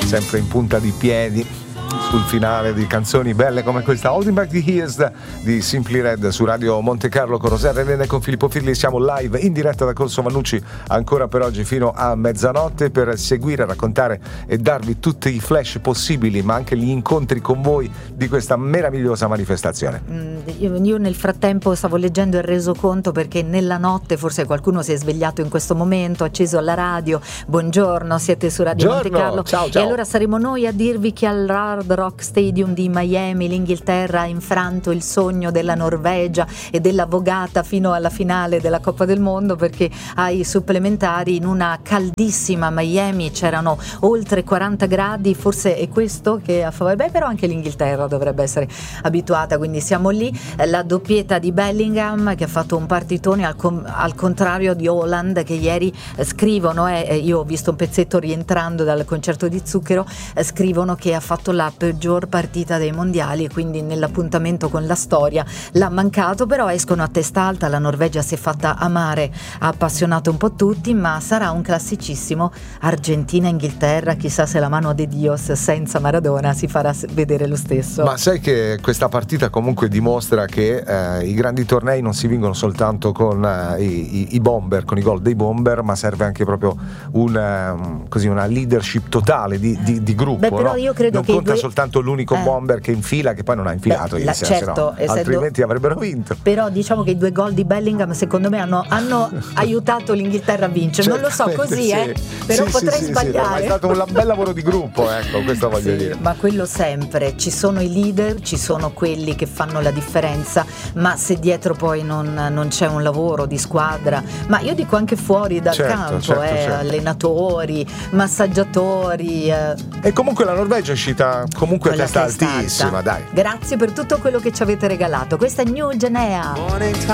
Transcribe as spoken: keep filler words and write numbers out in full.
sempre in punta di piedi sul finale di canzoni belle come questa Holding Back the Years di Simply Red su Radio Monte Carlo con Rosaria Elena e con Filippo Firli. Siamo live in diretta da Corso Vannucci ancora per oggi fino a mezzanotte per seguire, raccontare e darvi tutti i flash possibili, ma anche gli incontri con voi di questa meravigliosa manifestazione. Mm, io, io nel frattempo stavo leggendo il resoconto, perché nella notte forse qualcuno si è svegliato in questo momento, acceso alla radio. Buongiorno, siete su Radio Giorno, Monte Carlo. ciao, ciao. E allora saremo noi a dirvi che al Hard Rock Stadium di Miami l'Inghilterra ha infranto il sogno della Norvegia e della vogata fino alla finale della Coppa del Mondo, perché ai supplementari in una caldissima Miami c'erano oltre quaranta gradi, forse è questo che a favore, beh, però anche l'Inghilterra dovrebbe essere abituata, quindi siamo lì. La doppietta di Bellingham che ha fatto un partitone al, com- al contrario di Haaland, che ieri eh, scrivono, eh, io ho visto un pezzetto rientrando dal concerto di Zucchero, eh, scrivono che ha fatto la peggior partita dei mondiali, quindi nell'appuntamento con la storia l'ha mancato. Però escono a testa alta, la Norvegia si è fatta amare, ha appassionato un po' tutti, ma sarà un classicissimo Argentina-Inghilterra, chissà se la mano de Dios senza Maradona si farà vedere lo stesso. Ma sai che questa partita comunque dimostra che eh, i grandi tornei non si vincono soltanto con eh, i, i bomber, con i gol dei bomber, ma serve anche proprio un, um, così, una leadership totale di, di, di gruppo. Beh, però no? io credo non che conta due... soltanto l'unico eh. bomber che infila, che poi non ha infilato. Beh, ieri la, sera, certo, no, essendo... altrimenti avrebbero vinto. Però diciamo che i due gol di Bellingham secondo me hanno, hanno aiutato l'Inghilterra a vincere. Non lo so, così sì. eh però sì, potrei sì, sì, sbagliare. sì, è stato un bel lavoro di gruppo, ecco, questo voglio sì, dire. ma quello sempre, ci sono i leader, ci sono quelli che fanno la differenza, ma se dietro poi non, non c'è un lavoro di squadra, ma io dico anche fuori dal certo, campo, certo, eh, certo. allenatori, massaggiatori, eh. E comunque la Norvegia è uscita comunque a Con la testa testa altissima, alta. dai. Grazie per tutto quello che ci avete regalato. Questa è New Genea.